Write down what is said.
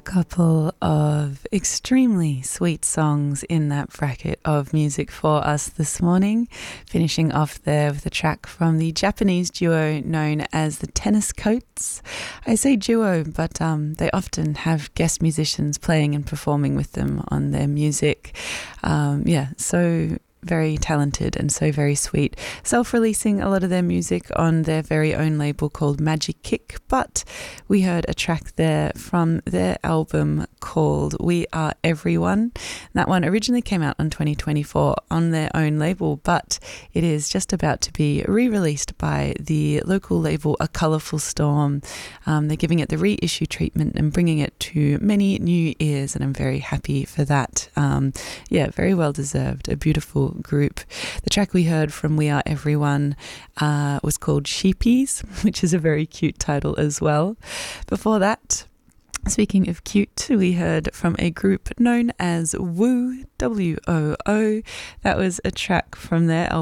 Couple of extremely sweet songs in that bracket of music for us this morning. Finishing off there with a track from the Japanese duo known as the Tennis Coats. I say duo, but they often have guest musicians playing and performing with them on their music. So very talented and so very sweet. Self-releasing a lot of their music on their very own label called Magic Kick, but we heard a track there from their album called We Are Everyone. That one originally came out on 2024 on their own label, but it is just about to be re-released by the local label A Colourful Storm. They're giving it the reissue treatment and bringing it to many new ears, and I'm very happy for that. Very well deserved. A beautiful group. The track we heard from We Are Everyone was called Sheepies, which is a very cute title as well. Before that, speaking of cute, we heard from a group known as Woo, W-O-O. That was a track from their album